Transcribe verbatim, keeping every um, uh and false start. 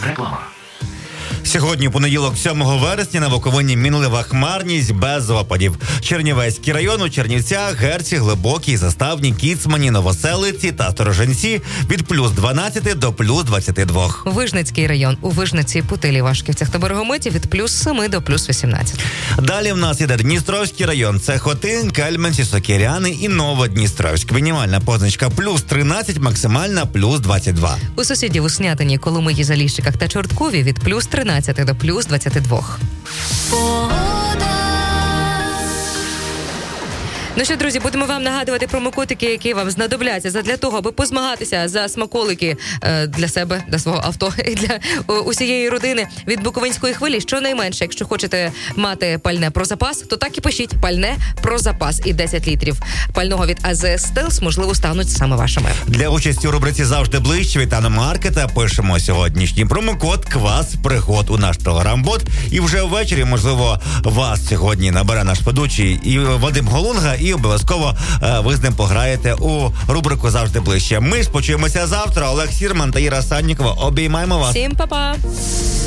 Реклама. Сьогодні, понеділок, сьомого вересня, на Буковині мінлива хмарність без опадів. Чернівецький район у Чернівцях, Герці, Глибокій, Заставні, Кіцмані, Новоселиці та Сторожинці від плюс дванадцяти до плюс двадцяти двох. Вижницький район у Вижниці, Путилі, Вашківцях та Берегометі від плюс семи до плюс вісімнадцяти. Далі в нас іде Дністровський район. Це Хотин, Кельменці, Сокиряни і Новодністровськ. Мінімальна позначка плюс тринадцять, максимальна плюс двадцять два. У сусідів у Снятині, Коломиї, Заліщиках та Чорткові від плюс тринадцяти до плюс двадцяти двох. Ну що, друзі, будемо вам нагадувати промокодики, які вам знадобляться задля того, аби позмагатися за смаколики е, для себе, для свого авто і для о, усієї родини від Буковинської хвилі. Щонайменше, якщо хочете мати пальне про запас, то так і пишіть пальне про запас. І десять літрів пального від АЗС Стелс, можливо, стануть саме вашими. Для участі у рубриці «Завжди ближче» від Аномаркета пишемо сьогоднішній промокод «Квас пригод» у наш телеграм-бот. І вже ввечері, можливо, вас сьогодні набере наш ведучий і Вадим Голунга, і обов'язково е, ви з ним пограєте у рубрику «Завжди ближче». Ми ж почуємося завтра. Олег Сірман та Іра Саннікова. Обіймаємо вас. Всім па-па!